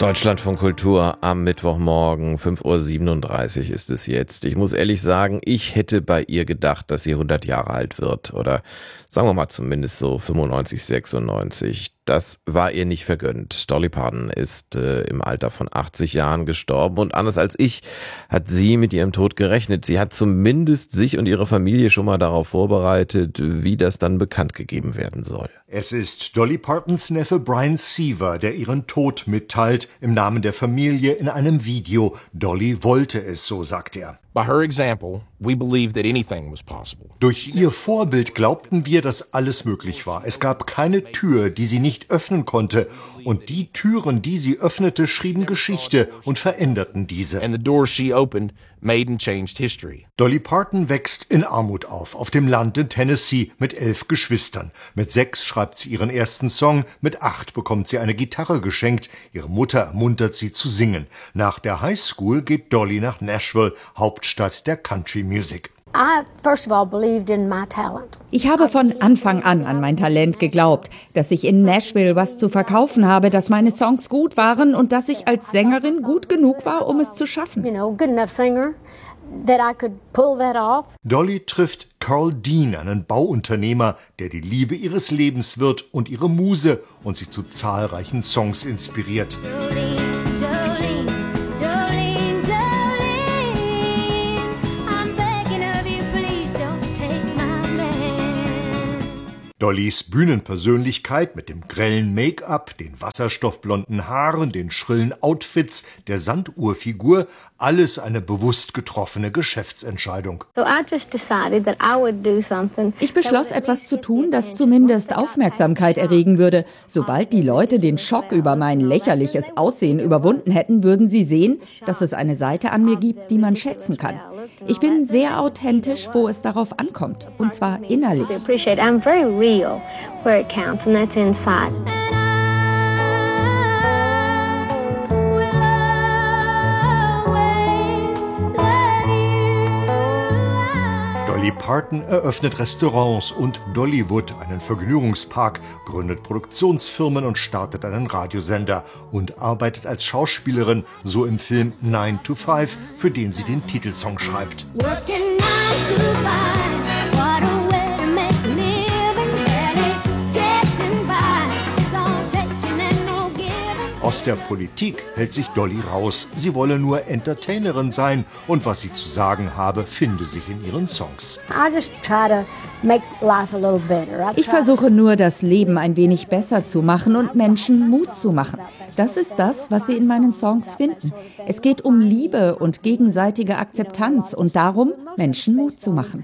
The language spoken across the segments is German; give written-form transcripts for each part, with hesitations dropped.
Deutschlandfunk Kultur am Mittwochmorgen, 5:37 Uhr ist es jetzt. Ich muss ehrlich sagen, ich hätte bei ihr gedacht, dass sie 100 Jahre alt wird. Oder sagen wir mal zumindest so 95, 96. Das war ihr nicht vergönnt. Dolly Parton ist im Alter von 80 Jahren gestorben und anders als ich hat sie mit ihrem Tod gerechnet. Sie hat zumindest sich und ihre Familie schon mal darauf vorbereitet, wie das dann bekannt gegeben werden soll. Es ist Dolly Partons Neffe Brian Seaver, der ihren Tod mitteilt im Namen der Familie in einem Video. Dolly wollte es, so sagt er. By her example, we believed that anything was possible. Durch ihr Vorbild glaubten wir, dass alles möglich war. Es gab keine Tür, die sie nicht öffnen konnte. Und die Türen, die sie öffnete, schrieben Geschichte und veränderten diese. And the doors she opened made and changed history. Dolly Parton wächst in Armut auf dem Land in Tennessee mit 11 Geschwistern. Mit 6 schreibt sie ihren ersten Song, mit 8 bekommt sie eine Gitarre geschenkt. Ihre Mutter ermuntert sie zu singen. Nach der Highschool geht Dolly nach Nashville, Hauptstadt der Country Music. Ich habe von Anfang an mein Talent geglaubt, dass ich in Nashville was zu verkaufen habe, dass meine Songs gut waren und dass ich als Sängerin gut genug war, um es zu schaffen. Dolly trifft Carl Dean, einen Bauunternehmer, der die Liebe ihres Lebens wird und ihre Muse und sie zu zahlreichen Songs inspiriert. Dollys Bühnenpersönlichkeit mit dem grellen Make-up, den wasserstoffblonden Haaren, den schrillen Outfits, der Sanduhrfigur, alles eine bewusst getroffene Geschäftsentscheidung. Ich beschloss, etwas zu tun, das zumindest Aufmerksamkeit erregen würde. Sobald die Leute den Schock über mein lächerliches Aussehen überwunden hätten, würden sie sehen, dass es eine Seite an mir gibt, die man schätzen kann. Ich bin sehr authentisch, wo es darauf ankommt, und zwar innerlich. Where it counts, and that's inside. Dolly Parton eröffnet Restaurants und Dollywood, einen Vergnügungspark, gründet Produktionsfirmen und startet einen Radiosender und arbeitet als Schauspielerin, so im Film 9 to 5, für den sie den Titelsong schreibt. Working 9 to 5, what a way to make a living. Aus der Politik hält sich Dolly raus. Sie wolle nur Entertainerin sein und was sie zu sagen habe, finde sich in ihren Songs. Ich versuche nur, das Leben ein wenig besser zu machen und Menschen Mut zu machen. Das ist das, was sie in meinen Songs finden. Es geht um Liebe und gegenseitige Akzeptanz und darum, Menschen Mut zu machen.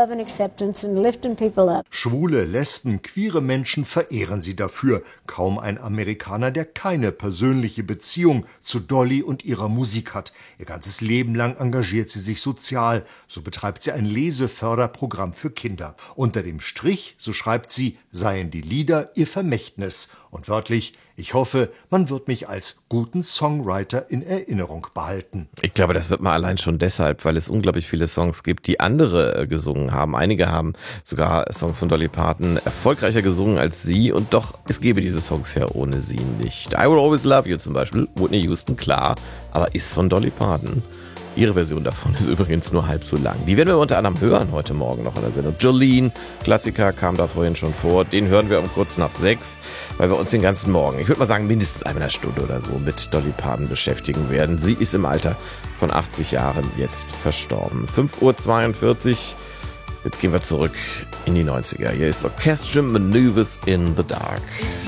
Schwule, Lesben, queere Menschen verehren sie dafür. Kaum ein Amerikaner, der keine persönliche Beziehung zu Dolly und ihrer Musik hat. Ihr ganzes Leben lang engagiert sie sich sozial. So betreibt sie ein Leseförderprogramm für Kinder. Unter dem Strich, so schreibt sie, seien die Lieder ihr Vermächtnis. Und wörtlich, ich hoffe, man wird mich als guten Songwriter in Erinnerung behalten. Ich glaube, das wird man allein schon deshalb, weil es unglaublich viele Songs gibt, die andere gesungen haben. Einige haben sogar Songs von Dolly Parton erfolgreicher gesungen als sie und doch, es gäbe diese Songs ja ohne sie nicht. I Will Always Love You zum Beispiel, Whitney Houston, klar, aber ist von Dolly Parton. Ihre Version davon ist übrigens nur halb so lang. Die werden wir unter anderem hören heute Morgen noch in der Sendung. Jolene, Klassiker, kam da vorhin schon vor. Den hören wir um kurz nach 6, weil wir uns den ganzen Morgen, ich würde mal sagen mindestens eine Stunde oder so, mit Dolly Parton beschäftigen werden. Sie ist im Alter von 80 Jahren jetzt verstorben. 5:42 Uhr. Jetzt gehen wir zurück in die 90er. Hier ist Orchestral Maneuvers in the Dark.